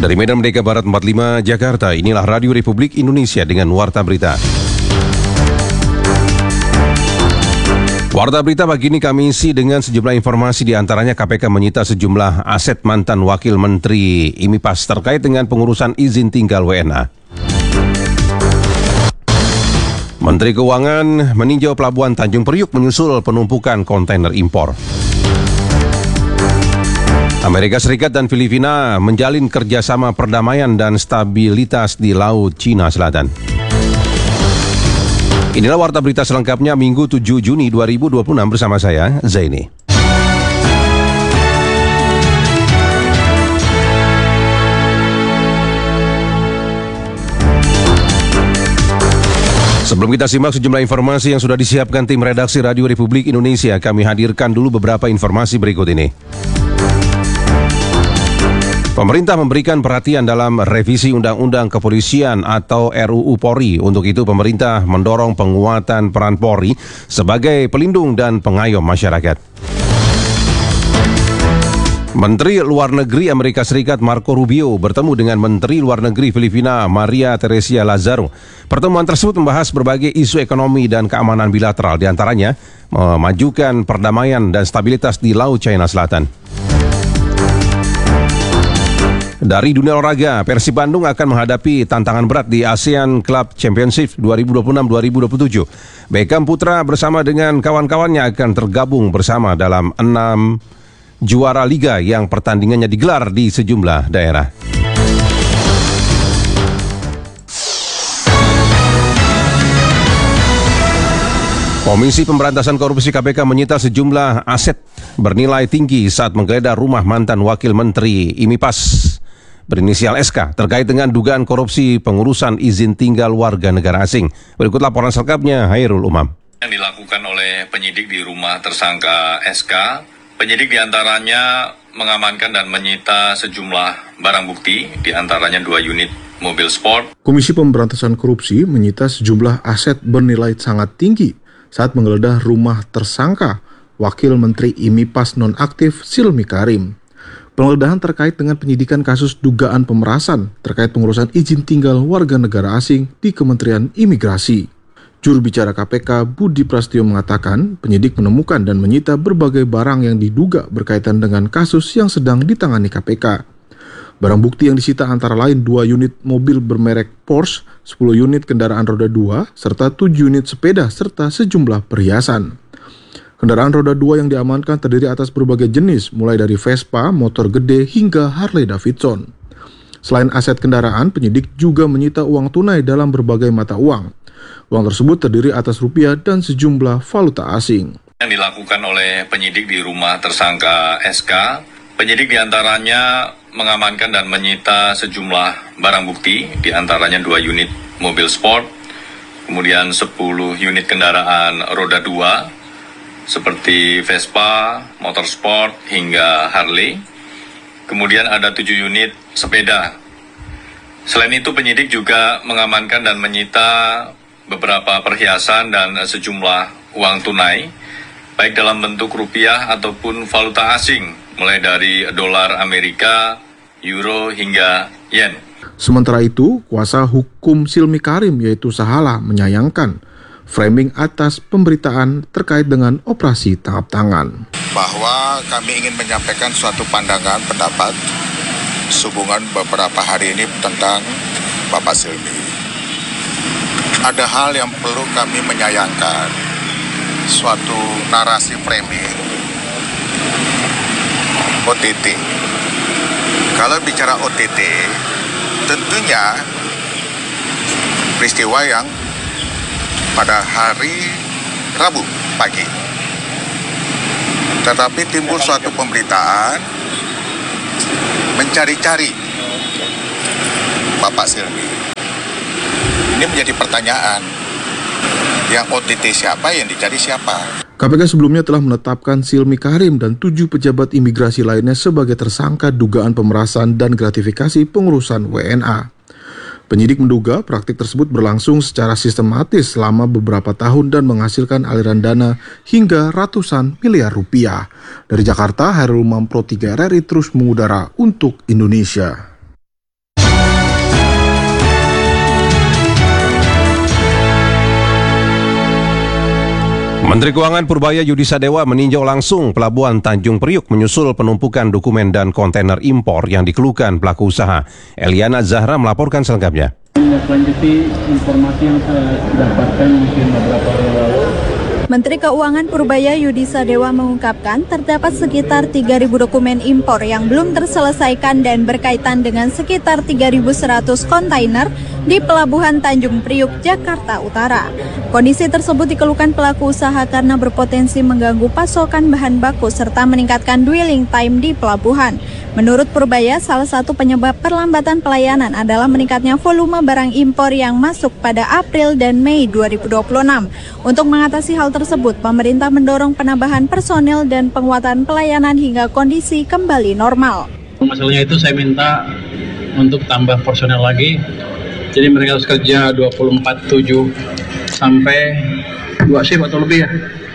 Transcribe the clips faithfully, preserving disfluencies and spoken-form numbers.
Dari Medan Merdeka Barat empat puluh lima, Jakarta, inilah Radio Republik Indonesia dengan Warta Berita. Warta Berita pagi ini kami isi dengan sejumlah informasi, di antaranya K P K menyita sejumlah aset mantan Wakil Menteri I M I P A S terkait dengan pengurusan izin tinggal W N A. Menteri Keuangan meninjau Pelabuhan Tanjung Priuk menyusul penumpukan kontainer impor. Amerika Serikat dan Filipina menjalin kerjasama perdamaian dan stabilitas di Laut Cina Selatan. Inilah Warta Berita selengkapnya Minggu tujuh Juni dua ribu dua puluh enam bersama saya, Zaini. Sebelum kita simak sejumlah informasi yang sudah disiapkan tim redaksi Radio Republik Indonesia, kami hadirkan dulu beberapa informasi berikut ini. Pemerintah memberikan perhatian dalam revisi Undang-Undang Kepolisian atau R U U Polri. Untuk itu, pemerintah mendorong penguatan peran Polri sebagai pelindung dan pengayom masyarakat. Menteri Luar Negeri Amerika Serikat Marco Rubio bertemu dengan Menteri Luar Negeri Filipina Maria Teresia Lazaro. Pertemuan tersebut membahas berbagai isu ekonomi dan keamanan bilateral, diantaranya memajukan perdamaian dan stabilitas di Laut Cina Selatan. Dari dunia olahraga, Persib Bandung akan menghadapi tantangan berat di ASEAN Club Championship dua ribu dua puluh enam dua ribu dua puluh tujuh. Beckham Putra bersama dengan kawan-kawannya akan tergabung bersama dalam enam juara liga yang pertandingannya digelar di sejumlah daerah. Komisi Pemberantasan Korupsi K P K menyita sejumlah aset bernilai tinggi saat menggeledah rumah mantan Wakil Menteri I M I P A S berinisial S K terkait dengan dugaan korupsi pengurusan izin tinggal warga negara asing. Berikut laporan selengkapnya Hairul Umam. Yang dilakukan oleh penyidik di rumah tersangka S K, penyidik diantaranya mengamankan dan menyita sejumlah barang bukti, diantaranya dua unit mobil sport. Komisi Pemberantasan Korupsi menyita sejumlah aset bernilai sangat tinggi saat menggeledah rumah tersangka Wakil Menteri I M I P A S nonaktif Silmi Karim. Penggeledahan terkait dengan penyidikan kasus dugaan pemerasan terkait pengurusan izin tinggal warga negara asing di Kementerian Imigrasi. Juru bicara K P K Budi Prasetyo mengatakan penyidik menemukan dan menyita berbagai barang yang diduga berkaitan dengan kasus yang sedang ditangani K P K. Barang bukti yang disita antara lain dua unit mobil bermerek Porsche, sepuluh unit kendaraan roda dua, serta tujuh unit sepeda serta sejumlah perhiasan. Kendaraan roda dua yang diamankan terdiri atas berbagai jenis, mulai dari Vespa, motor gede, hingga Harley Davidson. Selain aset kendaraan, penyidik juga menyita uang tunai dalam berbagai mata uang. Uang tersebut terdiri atas rupiah dan sejumlah valuta asing. Yang dilakukan oleh penyidik di rumah tersangka S K, penyidik diantaranya mengamankan dan menyita sejumlah barang bukti, diantaranya dua unit mobil sport, kemudian sepuluh unit kendaraan roda dua, seperti Vespa, motor sport, hingga Harley. Kemudian ada tujuh unit sepeda. Selain itu, penyidik juga mengamankan dan menyita beberapa perhiasan dan sejumlah uang tunai, baik dalam bentuk rupiah ataupun valuta asing, mulai dari dolar Amerika, euro, hingga yen. Sementara itu, kuasa hukum Silmi Karim yaitu Sahala menyayangkan framing atas pemberitaan terkait dengan operasi tangkap tangan. Bahwa kami ingin menyampaikan suatu pandangan pendapat sehubungan beberapa hari ini tentang Bapak Silmi. Ada hal yang perlu kami menyayangkan, suatu narasi framing O T T. Kalau bicara O T T, tentunya peristiwa yang pada hari Rabu pagi. Tetapi timbul suatu pemberitaan mencari-cari Bapak Silmi. Ini menjadi pertanyaan, yang O T T siapa, yang dicari siapa? K P K sebelumnya telah menetapkan Silmi Karim dan tujuh pejabat imigrasi lainnya sebagai tersangka dugaan pemerasan dan gratifikasi pengurusan W N A. Penyidik menduga praktik tersebut berlangsung secara sistematis selama beberapa tahun dan menghasilkan aliran dana hingga ratusan miliar rupiah. Dari Jakarta, Hairul Umam Pro tiga R R I terus mengudara untuk Indonesia. Menteri Keuangan Purbaya Yudi Sadewa meninjau langsung Pelabuhan Tanjung Priuk menyusul penumpukan dokumen dan kontainer impor yang dikeluhkan pelaku usaha. Eliana Zahra melaporkan selengkapnya. Menindaklanjuti informasi yang saya dapatkan mungkin beberapa hari lalu. Menteri Keuangan Purbaya Yudi Sadewa mengungkapkan terdapat sekitar tiga ribu dokumen impor yang belum terselesaikan dan berkaitan dengan sekitar tiga ribu seratus kontainer di Pelabuhan Tanjung Priuk, Jakarta Utara. Kondisi tersebut dikeluhkan pelaku usaha karena berpotensi mengganggu pasokan bahan baku serta meningkatkan dwelling time di pelabuhan. Menurut Purbaya, salah satu penyebab perlambatan pelayanan adalah meningkatnya volume barang impor yang masuk pada April dan Mei dua ribu dua puluh enam. Untuk mengatasi hal tersebut, pemerintah mendorong penambahan personel dan penguatan pelayanan hingga kondisi kembali normal. Masalahnya itu saya minta untuk tambah personel lagi. Jadi mereka harus kerja dua puluh empat tujuh sampai dua shift atau lebih ya.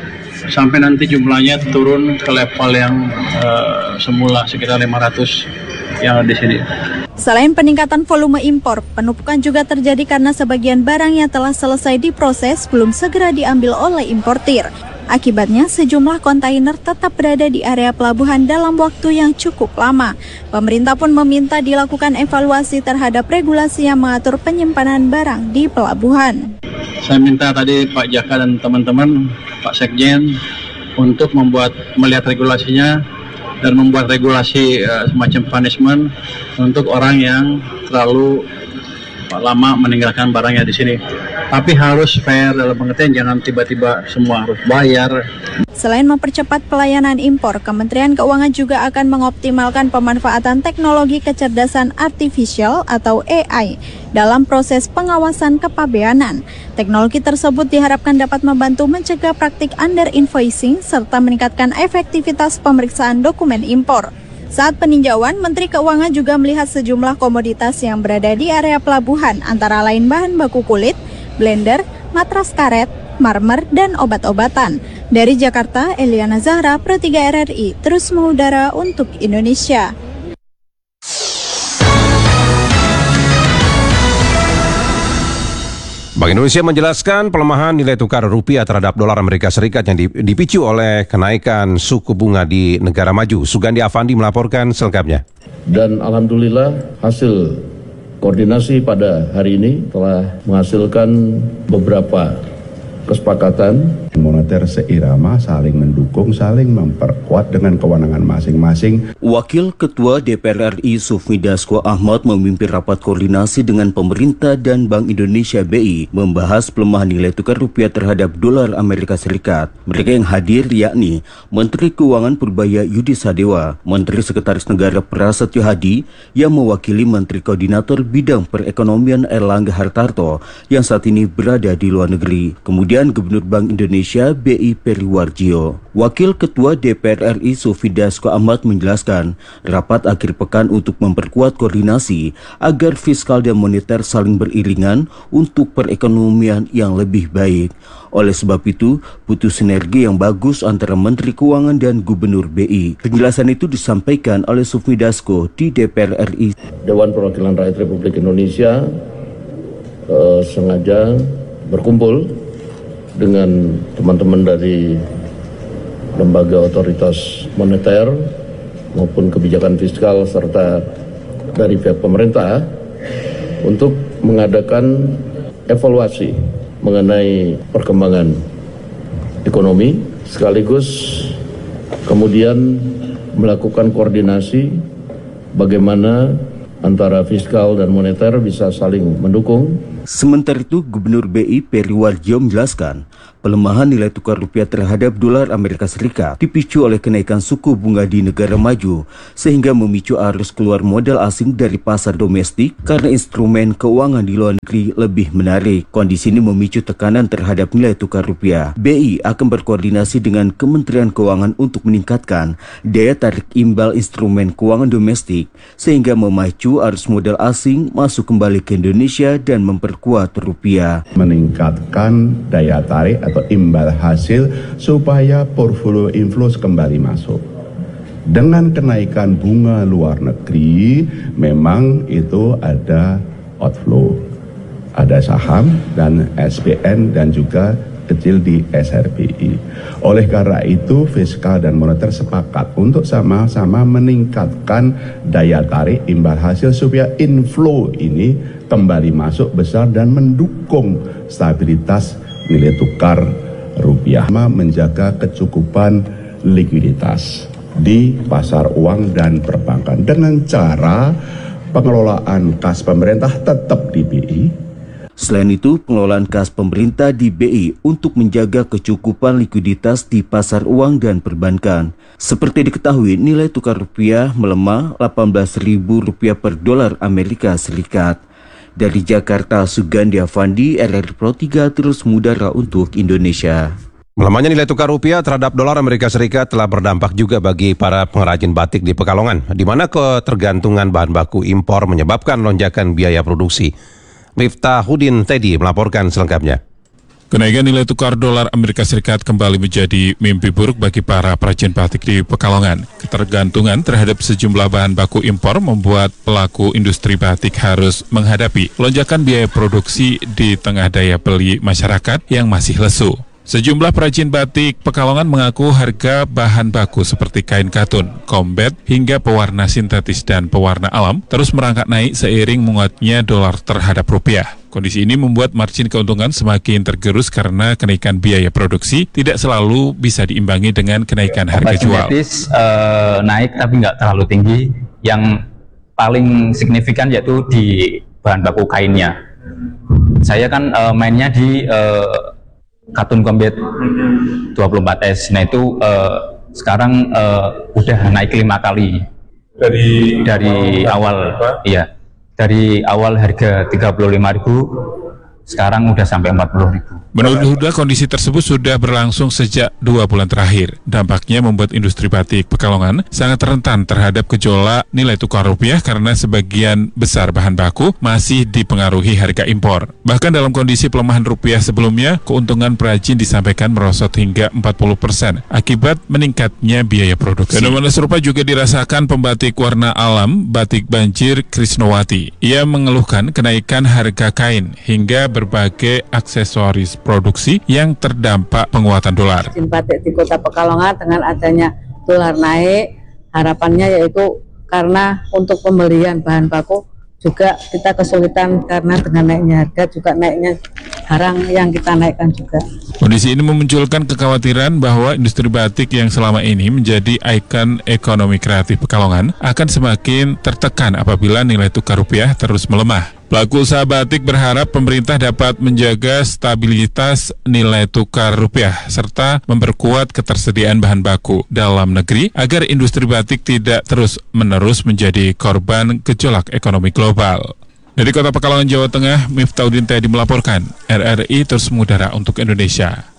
Sampai nanti jumlahnya turun ke level yang uh, semula sekitar lima ratus yang ada di sini. Selain peningkatan volume impor, penumpukan juga terjadi karena sebagian barang yang telah selesai diproses belum segera diambil oleh importir. Akibatnya, sejumlah kontainer tetap berada di area pelabuhan dalam waktu yang cukup lama. Pemerintah pun meminta dilakukan evaluasi terhadap regulasi yang mengatur penyimpanan barang di pelabuhan. Saya minta tadi Pak Jaka dan teman-teman, Pak Sekjen, untuk membuat melihat regulasinya dan membuat regulasi uh, semacam punishment untuk orang yang terlalu lama meninggalkan barangnya di sini. Tapi harus fair dalam pengertian jangan tiba-tiba semua harus bayar. Selain mempercepat pelayanan impor, Kementerian Keuangan juga akan mengoptimalkan pemanfaatan teknologi kecerdasan artifisial atau A I dalam proses pengawasan kepabeanan. Teknologi tersebut diharapkan dapat membantu mencegah praktik under invoicing serta meningkatkan efektivitas pemeriksaan dokumen impor. Saat peninjauan, Menteri Keuangan juga melihat sejumlah komoditas yang berada di area pelabuhan, antara lain bahan baku kulit, blender, matras karet, marmer, dan obat-obatan. Dari Jakarta, Eliana Zahra, Pro tiga R R I, terus mengudara untuk Indonesia. Bank Indonesia menjelaskan pelemahan nilai tukar rupiah terhadap dolar Amerika Serikat yang dipicu oleh kenaikan suku bunga di negara maju. Sugandi Avandi melaporkan selengkapnya. Dan alhamdulillah hasil koordinasi pada hari ini telah menghasilkan beberapa kesepakatan moneter seirama, saling mendukung, saling memperkuat dengan kewenangan masing-masing. Wakil Ketua D P R R I Sufmi Dasko Ahmad memimpin rapat koordinasi dengan pemerintah dan Bank Indonesia B I membahas pelemahan nilai tukar rupiah terhadap dolar Amerika Serikat. Mereka yang hadir yakni Menteri Keuangan Purbaya Yudi Sadewa, Menteri Sekretaris Negara Prasetyo Hadi yang mewakili Menteri Koordinator Bidang Perekonomian Erlangga Hartarto yang saat ini berada di luar negeri. Kemudian Gubernur Bank Indonesia B I Periwarjio. Wakil Ketua D P R R I Sufmi Dasko Ahmad menjelaskan rapat akhir pekan untuk memperkuat koordinasi agar fiskal dan moneter saling beriringan untuk perekonomian yang lebih baik. Oleh sebab itu, butuh sinergi yang bagus antara Menteri Keuangan dan Gubernur B I. Penjelasan itu disampaikan oleh Sufmi Dasko di D P R R I. Dewan Perwakilan Rakyat Republik Indonesia eh, sengaja berkumpul dengan teman-teman dari lembaga otoritas moneter maupun kebijakan fiskal serta dari pihak pemerintah untuk mengadakan evaluasi mengenai perkembangan ekonomi sekaligus kemudian melakukan koordinasi bagaimana antara fiskal dan moneter bisa saling mendukung. Sementara itu, Gubernur B I Periwarjio menjelaskan pelemahan nilai tukar rupiah terhadap dolar Amerika Serikat dipicu oleh kenaikan suku bunga di negara maju sehingga memicu arus keluar modal asing dari pasar domestik karena instrumen keuangan di luar negeri lebih menarik. Kondisi ini memicu tekanan terhadap nilai tukar rupiah. B I akan berkoordinasi dengan Kementerian Keuangan untuk meningkatkan daya tarik imbal instrumen keuangan domestik sehingga memacu arus modal asing masuk kembali ke Indonesia dan memperkuat rupiah. Meningkatkan daya tarik atau imbal hasil supaya portfolio inflows kembali masuk. Dengan kenaikan bunga luar negeri, memang itu ada outflow. Ada saham dan S B N dan juga kecil di S R B I. Oleh karena itu, fiskal dan moneter sepakat untuk sama-sama meningkatkan daya tarik imbal hasil supaya inflow ini kembali masuk besar dan mendukung stabilitas nilai tukar rupiah, menjaga kecukupan likuiditas di pasar uang dan perbankan dengan cara pengelolaan kas pemerintah tetap di B I. Selain itu, pengelolaan kas pemerintah di B I untuk menjaga kecukupan likuiditas di pasar uang dan perbankan. Seperti diketahui, nilai tukar rupiah melemah delapan belas ribu rupiah per dolar Amerika Serikat. Dari Jakarta, Sugandi Avandi, R R I Pro tiga terus mengudara untuk Indonesia. Melemahnya nilai tukar rupiah terhadap dolar Amerika Serikat telah berdampak juga bagi para pengrajin batik di Pekalongan, di mana ketergantungan bahan baku impor menyebabkan lonjakan biaya produksi. Miftahudin Teddy melaporkan selengkapnya. Kenaikan nilai tukar dolar Amerika Serikat kembali menjadi mimpi buruk bagi para perajin batik di Pekalongan. Ketergantungan terhadap sejumlah bahan baku impor membuat pelaku industri batik harus menghadapi lonjakan biaya produksi di tengah daya beli masyarakat yang masih lesu. Sejumlah perajin batik Pekalongan mengaku harga bahan baku seperti kain katun, kombet, hingga pewarna sintetis dan pewarna alam terus merangkak naik seiring menguatnya dolar terhadap rupiah. Kondisi ini membuat margin keuntungan semakin tergerus karena kenaikan biaya produksi tidak selalu bisa diimbangi dengan kenaikan harga jual. Sintetis uh, naik tapi nggak terlalu tinggi. Yang paling signifikan yaitu di bahan baku kainnya. Saya kan uh, mainnya di uh, katun kombet dua puluh empat S. Nah itu uh, sekarang uh, udah naik lima kali dari dari awal, iya dari awal harga tiga puluh lima ribu sekarang udah sampai empat puluh ribu. Menurut Huda, kondisi tersebut sudah berlangsung sejak dua bulan terakhir. Dampaknya membuat industri batik Pekalongan sangat rentan terhadap gejolak nilai tukar rupiah karena sebagian besar bahan baku masih dipengaruhi harga impor. Bahkan dalam kondisi pelemahan rupiah sebelumnya, keuntungan perajin disampaikan merosot hingga empat puluh persen akibat meningkatnya biaya produksi. Fenomena serupa juga dirasakan pembatik warna alam Batik Banjir Krisnowati. Ia mengeluhkan kenaikan harga kain hingga berbagai aksesoris produksi yang terdampak penguatan dolar. Batik di Kota Pekalongan dengan adanya dolar naik, harapannya yaitu karena untuk pembelian bahan baku juga kita kesulitan karena dengan naiknya harga juga naiknya barang yang kita naikkan juga. Kondisi ini memunculkan kekhawatiran bahwa industri batik yang selama ini menjadi ikon ekonomi kreatif Pekalongan akan semakin tertekan apabila nilai tukar rupiah terus melemah. Pelaku usaha batik berharap pemerintah dapat menjaga stabilitas nilai tukar rupiah serta memperkuat ketersediaan bahan baku dalam negeri agar industri batik tidak terus-menerus menjadi korban gejolak ekonomi global. Dari Kota Pekalongan, Jawa Tengah, Miftahudin Teddy melaporkan. R R I terus mengudara untuk Indonesia.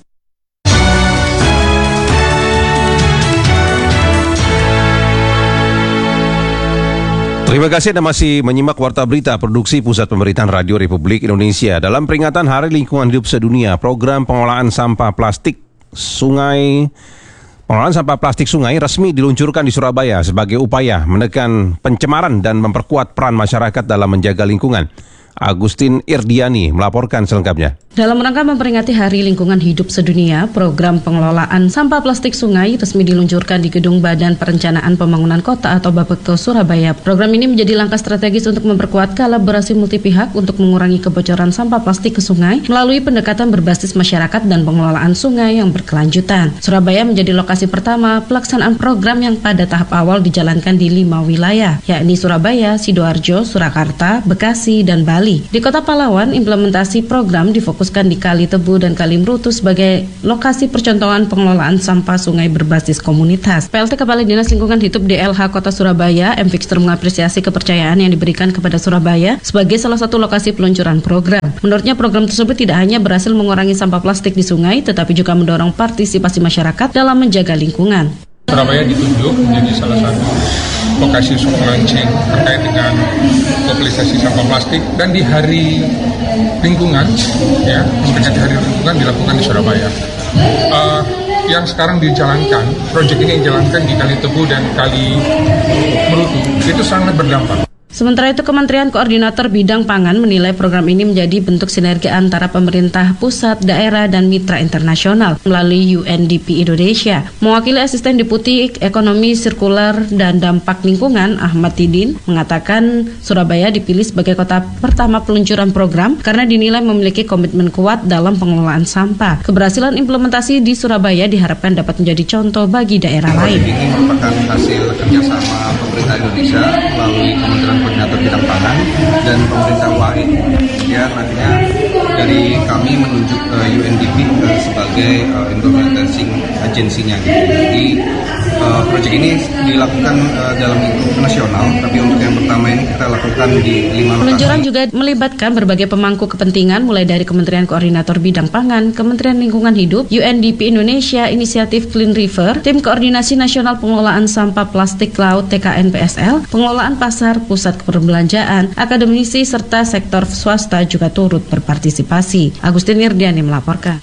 Terima kasih Anda masih menyimak Warta Berita Produksi Pusat Pemberitaan Radio Republik Indonesia. Dalam peringatan Hari Lingkungan Hidup Sedunia, program pengelolaan sampah plastik sungai pengelolaan sampah plastik sungai resmi diluncurkan di Surabaya sebagai upaya menekan pencemaran dan memperkuat peran masyarakat dalam menjaga lingkungan. Agustin Irdiani melaporkan selengkapnya. Dalam rangka memperingati Hari Lingkungan Hidup Sedunia, program pengelolaan sampah plastik sungai resmi diluncurkan di Gedung Badan Perencanaan Pembangunan Kota atau Bapeko Surabaya. Program ini menjadi langkah strategis untuk memperkuat kolaborasi multipihak untuk mengurangi kebocoran sampah plastik ke sungai melalui pendekatan berbasis masyarakat dan pengelolaan sungai yang berkelanjutan. Surabaya menjadi lokasi pertama pelaksanaan program yang pada tahap awal dijalankan di lima wilayah, yakni Surabaya, Sidoarjo, Surakarta, Bekasi, dan Bali. Di Kota Pahlawan, implementasi program difokuskan di Kali Tebu dan Kali Mrutu sebagai lokasi percontohan pengelolaan sampah sungai berbasis komunitas. P L T Kepala Dinas Lingkungan Hidup D L H Kota Surabaya, M. Fixter, mengapresiasi kepercayaan yang diberikan kepada Surabaya sebagai salah satu lokasi peluncuran program. Menurutnya, program tersebut tidak hanya berhasil mengurangi sampah plastik di sungai, tetapi juga mendorong partisipasi masyarakat dalam menjaga lingkungan. Surabaya ditunjuk menjadi salah satu lokasi soft launching terkait dengan mobilisasi sampah plastik, dan di hari lingkungan, ya, memperingati hari lingkungan dilakukan di Surabaya. Uh, yang sekarang dijalankan, proyek ini yang dijalankan di Kali Tebu dan Kali Mrutu, itu sangat berdampak. Sementara itu, Kementerian Koordinator Bidang Pangan menilai program ini menjadi bentuk sinergi antara pemerintah pusat, daerah, dan mitra internasional melalui U N D P Indonesia. Mewakili Asisten Deputi Ekonomi Sirkular dan Dampak Lingkungan, Ahmad Tidin, mengatakan Surabaya dipilih sebagai kota pertama peluncuran program karena dinilai memiliki komitmen kuat dalam pengelolaan sampah. Keberhasilan implementasi di Surabaya diharapkan dapat menjadi contoh bagi daerah lain. Ini merupakan hasil kerjasama pemerintah Indonesia melalui Kementerian Koordinator Bidang Pangan dan pemerintah U A E. Kemudian nantinya dari kami menunjuk uh, U N D P uh, sebagai uh, implementing agensinya. Gitu. Jadi uh, proyek ini dilakukan uh, dalam lingkup nasional, tapi untuk yang pertama ini kita lakukan di lima lokasi. Peluncuran juga melibatkan berbagai pemangku kepentingan, mulai dari Kementerian Koordinator Bidang Pangan, Kementerian Lingkungan Hidup, U N D P Indonesia, Inisiatif Clean River, Tim Koordinasi Nasional Pengelolaan Sampah Plastik Laut T K N P S L, Pengelolaan Pasar, Pusat Perbelanjaan, akademisi, serta sektor swasta juga turut berpartisipasi. Agustin Irdiani melaporkan.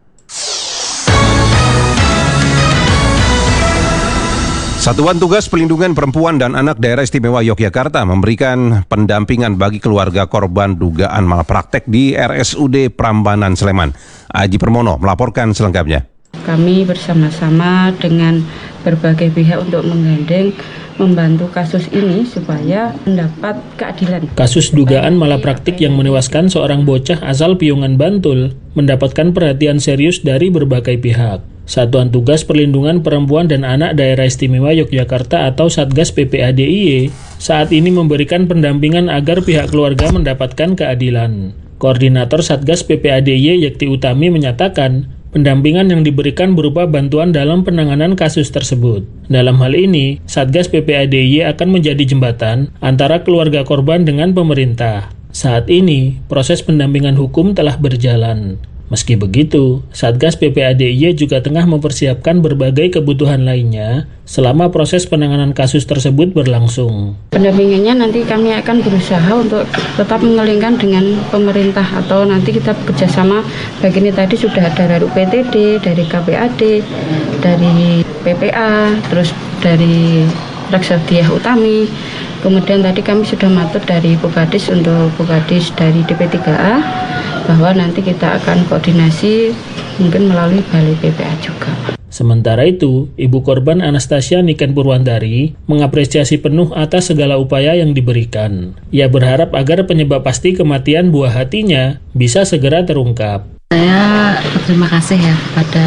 Satuan Tugas Pelindungan Perempuan dan Anak Daerah Istimewa Yogyakarta memberikan pendampingan bagi keluarga korban dugaan malpraktek di R S U D Prambanan, Sleman. Aji Permono melaporkan selengkapnya. Kami bersama-sama dengan berbagai pihak untuk menggandeng membantu kasus ini supaya mendapat keadilan. Kasus dugaan malapraktik yang menewaskan seorang bocah asal Piungan, Bantul mendapatkan perhatian serius dari berbagai pihak. Satuan Tugas Perlindungan Perempuan dan Anak Daerah Istimewa Yogyakarta atau Satgas P P A D I Y saat ini memberikan pendampingan agar pihak keluarga mendapatkan keadilan. Koordinator Satgas P P A D I Y Yekti Utami menyatakan, pendampingan yang diberikan berupa bantuan dalam penanganan kasus tersebut. Dalam hal ini, Satgas P P A D I Y akan menjadi jembatan antara keluarga korban dengan pemerintah. Saat ini, proses pendampingan hukum telah berjalan. Meski begitu, Satgas P P A D I Y juga tengah mempersiapkan berbagai kebutuhan lainnya selama proses penanganan kasus tersebut berlangsung. Pendampingannya nanti kami akan berusaha untuk tetap mengelingkan dengan pemerintah atau nanti kita bekerjasama. Baik ini tadi sudah ada dari U P T D, dari K P A D, dari P P A, terus dari Raksadiah Utami. Kemudian tadi kami sudah matur dari Bukadis untuk Bukadis dari D P tiga A bahwa nanti kita akan koordinasi mungkin melalui Balai P P A juga. Sementara itu, ibu korban Anastasia Niken Purwandari mengapresiasi penuh atas segala upaya yang diberikan. Ia berharap agar penyebab pasti kematian buah hatinya bisa segera terungkap. Saya berterima kasih ya pada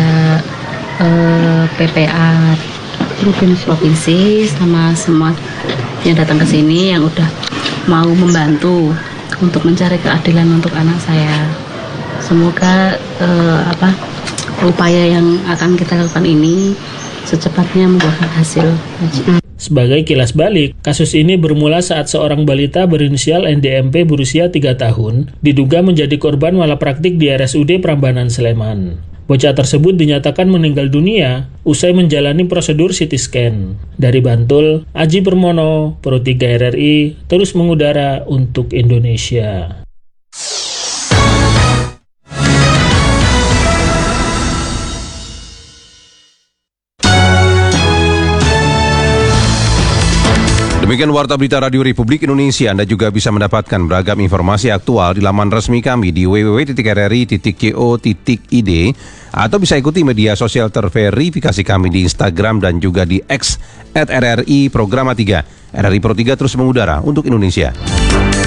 uh, P P A Provinsi sama semua yang datang ke sini yang udah mau membantu untuk mencari keadilan untuk anak saya. Semoga uh, apa upaya yang akan kita lakukan ini secepatnya membuahkan hasil. Sebagai kilas balik, kasus ini bermula saat seorang balita berinisial N D M P berusia tiga tahun diduga menjadi korban malapraktik di R S U D Prambanan, Sleman. Bocah tersebut dinyatakan meninggal dunia usai menjalani prosedur C T scan. Dari Bantul, Aji Permono, Pro tiga R R I, terus mengudara untuk Indonesia. Demikian Warta Berita Radio Republik Indonesia. Anda juga bisa mendapatkan beragam informasi aktual di laman resmi kami di w w w titik r r i titik co titik i d atau bisa ikuti media sosial terverifikasi kami di Instagram dan juga di X at R R I Programa tiga. R R I Pro tiga terus mengudara untuk Indonesia.